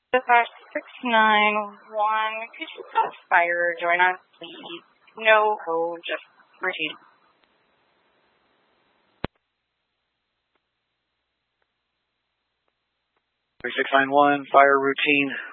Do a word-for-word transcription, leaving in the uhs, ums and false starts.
six nine one, could you stop fire, join us, please? No code, just routine. three six nine one, fire routine.